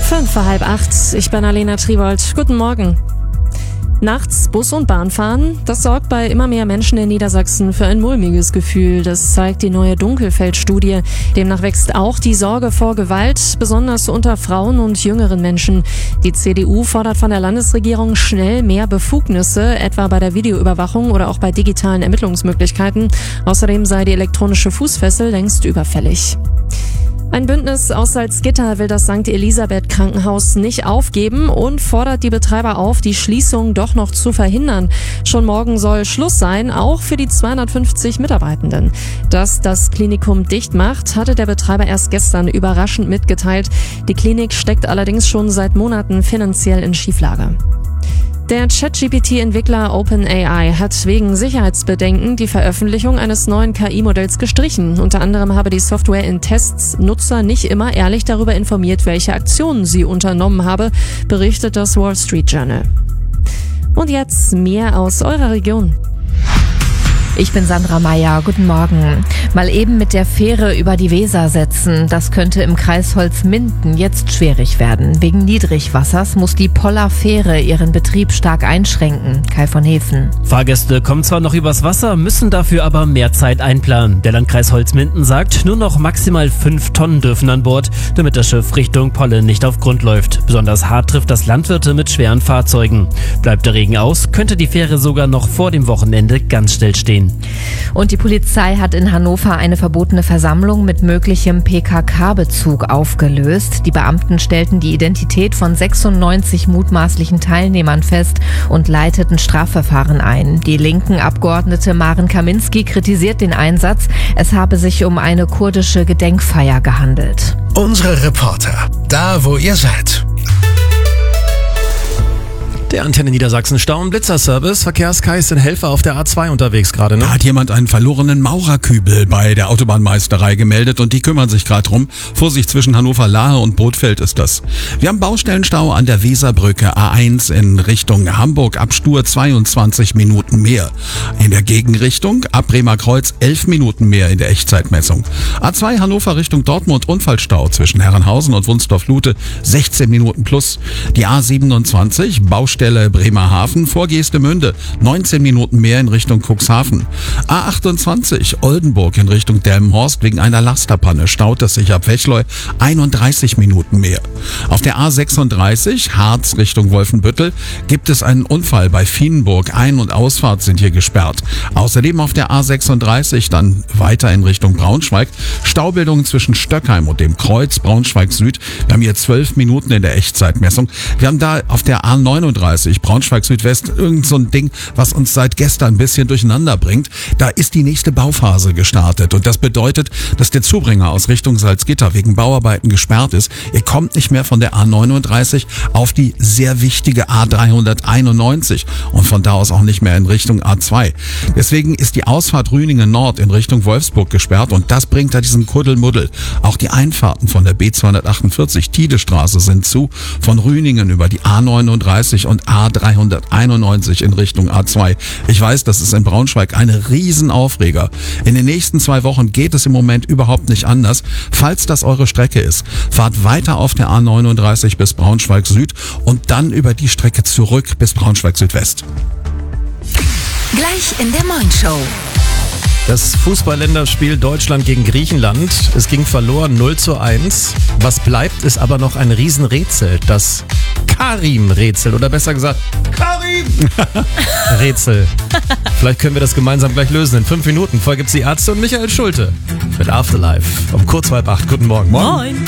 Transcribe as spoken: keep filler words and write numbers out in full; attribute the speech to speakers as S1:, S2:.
S1: Fünf vor halb acht. Ich bin Alena Triwold. Guten Morgen. Nachts Bus und Bahn fahren, das sorgt bei immer mehr Menschen in Niedersachsen für ein mulmiges Gefühl. Das zeigt die neue Dunkelfeld-Studie. Demnach wächst auch die Sorge vor Gewalt, besonders unter Frauen und jüngeren Menschen. Die C D U fordert von der Landesregierung schnell mehr Befugnisse, etwa bei der Videoüberwachung oder auch bei digitalen Ermittlungsmöglichkeiten. Außerdem sei die elektronische Fußfessel längst überfällig. Ein Bündnis aus Salzgitter will das Sankt Elisabeth Krankenhaus nicht aufgeben und fordert die Betreiber auf, die Schließung doch noch zu verhindern. Schon morgen soll Schluss sein, auch für die zweihundertfünfzig Mitarbeitenden. Dass das Klinikum dicht macht, hatte der Betreiber erst gestern überraschend mitgeteilt. Die Klinik steckt allerdings schon seit Monaten finanziell in Schieflage. Der ChatGP T-Entwickler OpenAI hat wegen Sicherheitsbedenken die Veröffentlichung eines neuen K I-Modells gestrichen. Unter anderem habe die Software in Tests Nutzer nicht immer ehrlich darüber informiert, welche Aktionen sie unternommen habe, berichtet das Wall Street Journal. Und jetzt mehr aus eurer Region.
S2: Ich bin Sandra Meyer. Guten Morgen. Mal eben mit der Fähre über die Weser setzen. Das könnte im Kreis Holzminden jetzt schwierig werden. Wegen Niedrigwassers muss die Poller Fähre ihren Betrieb stark einschränken. Kai von Hefen.
S3: Fahrgäste kommen zwar noch übers Wasser, müssen dafür aber mehr Zeit einplanen. Der Landkreis Holzminden sagt, nur noch maximal fünf Tonnen dürfen an Bord, damit das Schiff Richtung Polle nicht auf Grund läuft. Besonders hart trifft das Landwirte mit schweren Fahrzeugen. Bleibt der Regen aus, könnte die Fähre sogar noch vor dem Wochenende ganz still stehen.
S2: Und die Polizei hat in Hannover eine verbotene Versammlung mit möglichem P K K-Bezug aufgelöst. Die Beamten stellten die Identität von sechsundneunzig mutmaßlichen Teilnehmern fest und leiteten Strafverfahren ein. Die linken Abgeordnete Maren Kaminski kritisiert den Einsatz. Es habe sich um eine kurdische Gedenkfeier gehandelt.
S4: Unsere Reporter, da wo ihr seid.
S5: Der Antenne Niedersachsen Stau- und Blitzerservice. Verkehrskais sind Helfer auf der A zwei unterwegs gerade, ne?
S6: Da hat jemand einen verlorenen Maurerkübel bei der Autobahnmeisterei gemeldet und die kümmern sich gerade drum. Vorsicht, zwischen Hannover-Lahe und Bothfeld ist das. Wir haben Baustellenstau an der Weserbrücke A eins in Richtung Hamburg. Ab Stur zweiundzwanzig Minuten mehr. In der Gegenrichtung ab Bremerkreuz elf Minuten mehr in der Echtzeitmessung. A zwei Hannover Richtung Dortmund Unfallstau zwischen Herrenhausen und Wunsdorf-Lute sechzehn Minuten plus. Die A siebenundzwanzig Baustelle Bremerhaven vor Geestemünde, neunzehn Minuten mehr in Richtung Cuxhaven. A achtundzwanzig Oldenburg in Richtung Delmenhorst wegen einer Lasterpanne staut es sich ab Wechleu einunddreißig Minuten mehr. Auf der A sechsunddreißig Harz Richtung Wolfenbüttel gibt es einen Unfall bei Vienenburg. Ein- und Ausfahrt sind hier gesperrt. Außerdem auf der A sechsunddreißig dann weiter in Richtung Braunschweig Staubildungen zwischen Stöckheim und dem Kreuz Braunschweig Süd. Wir haben hier zwölf Minuten in der Echtzeitmessung. Wir haben da auf der A neununddreißig Braunschweig Südwest irgend so ein Ding, was uns seit gestern ein bisschen durcheinander bringt. Da ist die nächste Bauphase gestartet und das bedeutet, dass der Zubringer aus Richtung Salzgitter wegen Bauarbeiten gesperrt ist. Ihr kommt nicht mehr von der A neununddreißig auf die sehr wichtige A dreihunderteinundneunzig und von da aus auch nicht mehr in Richtung A zwei. Deswegen ist die Ausfahrt Rüningen Nord in Richtung Wolfsburg gesperrt und das bringt da diesen Kuddelmuddel. Auch die Einfahrten von der B zweihundertachtundvierzig Tiedestraße sind zu, von Rüningen über die A neununddreißig und A dreihunderteinundneunzig in Richtung A zwei. Ich weiß, das ist in Braunschweig eine Riesenaufreger. In den nächsten zwei Wochen geht es im Moment überhaupt nicht anders. Falls das eure Strecke ist, fahrt weiter auf der A neununddreißig bis Braunschweig Süd und dann über die Strecke zurück bis Braunschweig Südwest.
S7: Gleich in der Morning-Show.
S5: Das Fußball-Länderspiel Deutschland gegen Griechenland. Es ging verloren null zu eins. Was bleibt, ist aber noch ein Riesenrätsel. Das Karim-Rätsel. Oder besser gesagt, Karim! Rätsel. Vielleicht können wir das gemeinsam gleich lösen. In fünf Minuten. Vorher gibt's die Ärzte und Michael Schulte mit Afterlife. Um kurz halb acht. Guten Morgen.
S1: Moin.